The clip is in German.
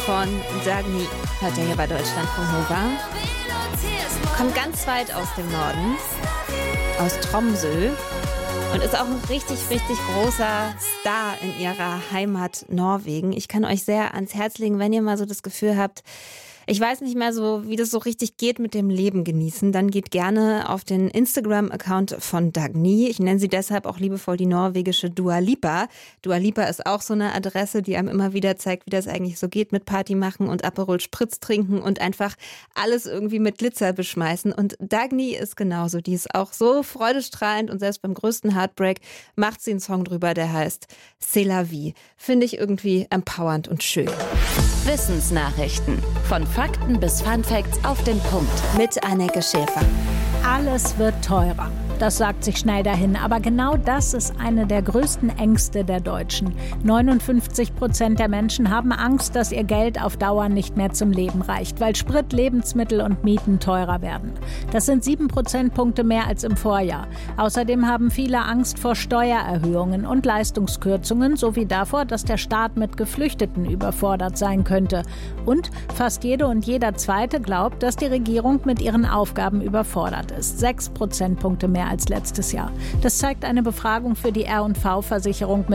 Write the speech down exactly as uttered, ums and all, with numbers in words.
von Dagny hört ihr hier bei Deutschlandfunk Nova. Kommt ganz weit aus dem Norden, aus Tromsø und ist auch ein richtig, richtig großer Star in ihrer Heimat Norwegen. Ich kann euch sehr ans Herz legen, wenn ihr mal so das Gefühl habt, ich weiß nicht mehr so, wie das so richtig geht mit dem Leben genießen, dann geht gerne auf den Instagram-Account von Dagny. Ich nenne sie deshalb auch liebevoll die norwegische Dua Lipa. Dua Lipa ist auch so eine Adresse, die einem immer wieder zeigt, wie das eigentlich so geht mit Party machen und Aperol Spritz trinken und einfach alles irgendwie mit Glitzer beschmeißen. Und Dagny ist genauso. Die ist auch so freudestrahlend und selbst beim größten Heartbreak macht sie einen Song drüber, der heißt C'est la vie. Finde ich irgendwie empowernd und schön. Wissensnachrichten. Von Fakten bis Funfacts auf den Punkt. Mit Anneke Schäfer. Alles wird teurer. Das sagt sich schnell dahin. Aber genau das ist eine der größten Ängste der Deutschen. neunundfünfzig Prozent der Menschen haben Angst, dass ihr Geld auf Dauer nicht mehr zum Leben reicht, weil Sprit, Lebensmittel und Mieten teurer werden. Das sind sieben Prozentpunkte mehr als im Vorjahr. Außerdem haben viele Angst vor Steuererhöhungen und Leistungskürzungen sowie davor, dass der Staat mit Geflüchteten überfordert sein könnte. Und fast jede und jeder Zweite glaubt, dass die Regierung mit ihren Aufgaben überfordert ist. Sechs Prozentpunkte mehr als letztes Jahr. Das zeigt eine Befragung für die R und V-Versicherung mit